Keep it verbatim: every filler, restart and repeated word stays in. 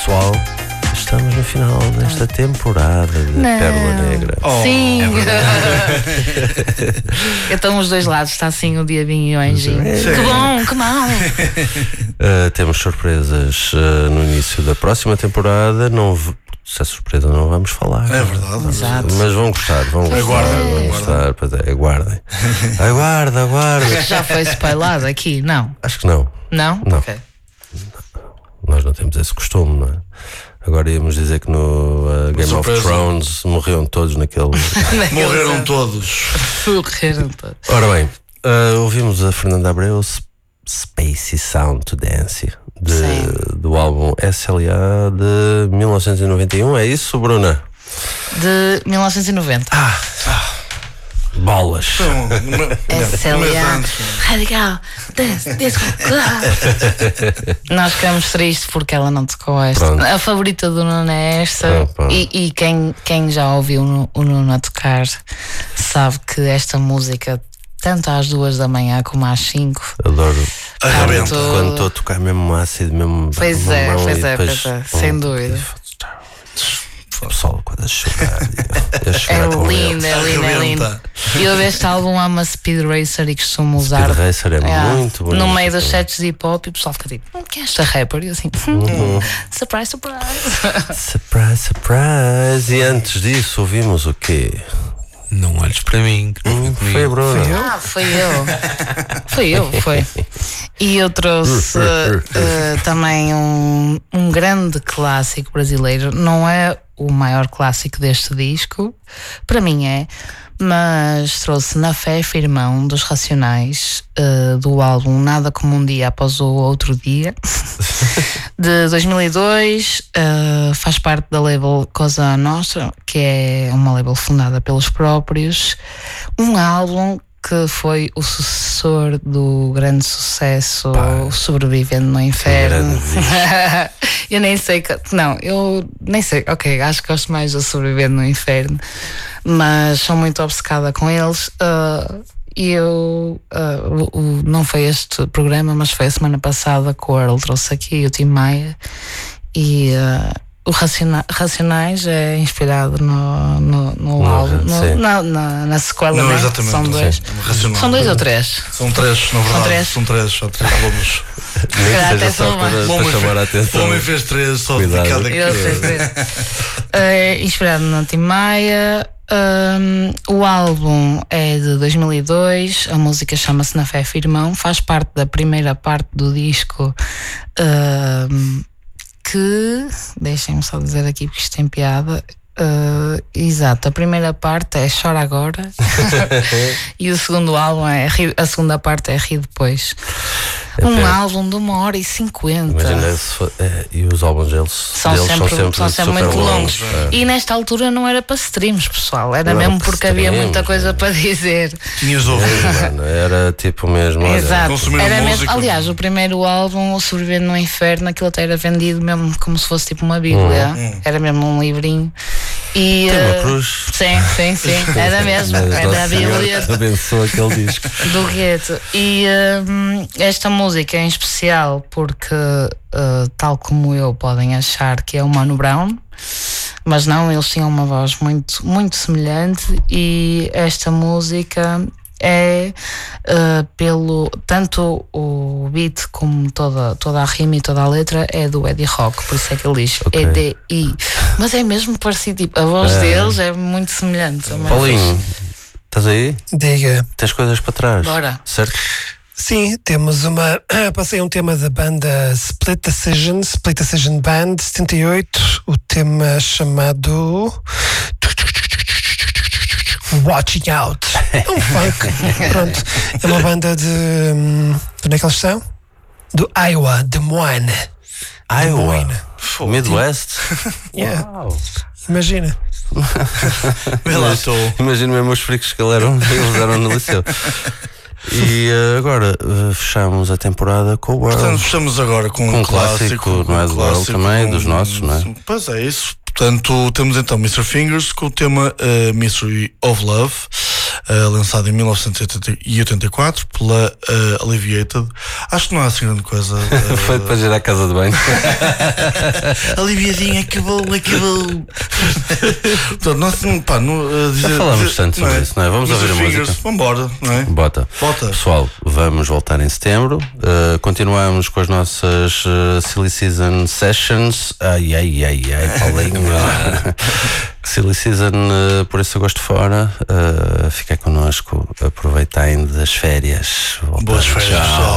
pessoal, estamos no final desta temporada de Não. Pérola Negra. Oh, Sim. É Estão os dois lados, está assim o Diabinho e o Anjinho. Sim. Que bom, que mal. Uh, temos surpresas uh, no início da próxima temporada. Não v... Se é surpresa, não vamos falar. É verdade. Exato. Mas vão gostar, vão gostar. Aguardem, Vão gostar, pois é, aguardem. Aguarda, aguarda. Já foi spoilado aqui? Não. Acho que não. Não? Não. Ok. Nós não temos esse costume, não é? Agora íamos dizer que no uh, Game Surpresa. of Thrones morreram todos naquele. Morreram todos. Morreram todos. Ora bem, uh, ouvimos a Fernanda Abreu, Spacey Sound to Dance, de, do álbum S L A de mil novecentos e noventa e um. É isso, Bruna? De mil novecentos e noventa. Ah, ah bolas. S L A Radical Dance Disco Club. Nós ficamos tristes porque ela não tocou esta. Pronto. A favorita do Nuno é esta. Ah, e e quem, quem já ouviu o Nuno a tocar sabe que esta música, tanto às duas da manhã como às cinco, Adoro. Arrebenta. Quando estou a tocar mesmo ácido, mesmo. Pois uma é, mão pois e é, depois, pois é, sem dúvida. O pessoal quando a chorar. a É chorar com lindo, é lindo, é lindo. Arrebenta. E eu este álbum ama Speed Racer e costumo usar. Speed Racer é Yeah. muito bonito. No meio dos sets de hip hop, e o pessoal fica tipo, "Hum, que é esta rapper?" E eu assim, hum, surprise, surprise. Surprise, surprise. E antes disso ouvimos o quê? Não olhes para mim. Que não Hum, foi foi a Bruna. Ah, foi eu. Foi eu, foi. E eu trouxe uh, também um, um grande clássico brasileiro. Não é o maior clássico deste disco, para mim é, mas trouxe Na Fé Firmão dos Racionais, uh, do álbum Nada Como Um Dia Após o Outro Dia, de dois mil e dois. Uh, faz parte da label Cosa Nostra, que é uma label fundada pelos próprios. Um álbum que foi o sucessor do grande sucesso Pá, Sobrevivendo no Inferno. grande Eu nem sei que, não, eu nem sei, ok, acho que gosto mais do Sobrevivendo no Inferno, mas sou muito obcecada com eles. uh, E eu uh, o, o, não foi este programa, mas foi a semana passada que o Earl trouxe aqui o Tim Maia. E uh, o Raciona- Racionais é inspirado no, no, no No- álbum, no- sim. na, na, na sequela, Não, né? exatamente. São dois. Sim. Racional. São dois ou três? São três, na verdade. três. São três, só três álbuns. Nem calhar que até seja só são para, mais. para O homem chamar a fez- O atenção. homem fez três, só Cuidado. dedicado aqui. Eu sei, sei. É inspirado no Tim Maia. Um, o álbum é de dois mil e dois, a música chama-se Na Fé Firmão, faz parte da primeira parte do disco, um, que, deixem-me só dizer aqui porque isto tem piada. Uh, exato, a primeira parte é Chora Agora e o segundo álbum é Ri, a segunda parte é Ri Depois. É Um pena. álbum de uma hora e cinquenta. Imagina se for- é, e os álbuns deles São deles sempre, são sempre, são sempre super muito longos. É. E nesta altura não era para streams, pessoal. Era Não era mesmo para porque havia streams, muita coisa é. para dizer. Tinhas ouvido. É, mano, era tipo mesmo. olha, Exato. consumir Era mesmo, música. aliás, o primeiro álbum, O Sobrevivendo no Inferno, aquilo até era vendido mesmo como se fosse tipo uma Bíblia. Hum. Era mesmo um livrinho. E, Tem uma eh, cruz. sim, sim, sim. Era mesmo. Mas Era Nossa a Senhora Bíblia abençoa aquele disco. do gueto. E hum, esta música é em especial porque, uh, tal como eu, podem achar que é o Mano Brown, mas não, eles tinham uma voz muito, muito semelhante. E esta música é uh, pelo tanto o beat como toda, toda a rima e toda a letra é do Eddie Rock, por isso é que ele diz Ok. E D I, mas é mesmo parecido, tipo, a voz É. deles é muito semelhante também. Paulinho, estás aí? Diga. Tens coisas para trás? Bora. Certo? Sim, temos uma. Passei um tema da banda Split Decision, Split Decision Band setenta e oito, o tema chamado Watching Out. É um funk. Pronto. É uma banda de. hum, De onde é que eles são? Do Iowa, Des Moines. Iowa. Moines. Midwest. Yeah. Uau. Imagina. Vê lá, estou. Imagino mesmo os fricos que eles eram, eles eram no liceu. E uh, agora uh, fechamos a temporada com o World. Portanto, estamos agora com, Com um um clássico, clássico, não é, do um World clássico, também, um- dos nossos, não é? Pois é, isso. Portanto, temos então mister Fingers com o tema uh, Mystery of Love. uh, lançado em mil novecentos e oitenta e quatro pela uh, Alleviated. Acho que não há assim grande coisa. Uh, Foi para gerar a casa de banho. Aliviadinho, acabou, acabou. Portanto, não, pá, não, uh, dizer, Já falámos dizer, tanto sobre não é? isso, não é? Vamos Mas ouvir a os música. fingers, vambora, não é? Bota. Bota. Pessoal, vamos voltar em setembro. Uh, continuamos com as nossas uh, Silly Season Sessions. Ai, ai, ai, ai, Paulinho. Silly Season, uh, por esse agosto fora. Uh, fiquem connosco. Aproveitem das férias. Voltamos. Boas férias, pessoal.